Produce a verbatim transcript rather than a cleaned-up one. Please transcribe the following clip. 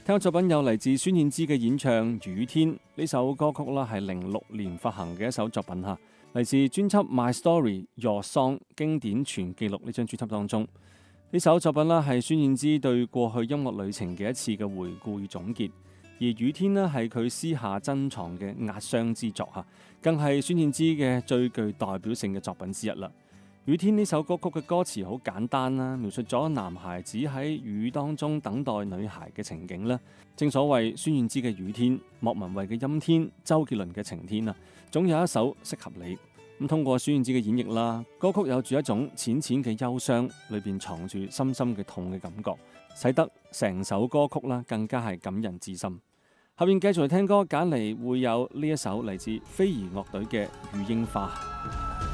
聽嘅作品有嚟自孫燕姿嘅演唱《雨天》呢首歌曲啦，係零六年發行嘅一首作品嚇，嚟自專輯《My Story Your Song》經典全記錄呢張專輯當中。呢首作品啦係孫燕姿對過去音樂旅程嘅一次嘅回顧與總結，而《雨天》呢係佢私下珍藏嘅壓箱之作嚇，更係孫燕姿嘅最具代表性嘅作品之一啦。雨天呢首歌曲嘅歌詞好簡單啦，描述咗男孩子喺雨當中等待女孩嘅情景啦。正所謂孫燕姿嘅雨天，莫文蔚嘅陰天，周杰倫嘅晴天啊，總有一首適合你。咁通過孫燕姿嘅演繹啦，歌曲有住一種淺淺嘅憂傷，裏邊藏住深深嘅痛嘅感覺，使得成首歌曲啦更加係感人至深。後面繼續嚟聽歌，揀嚟會有呢一首嚟自飛兒樂隊嘅《雨櫻花》。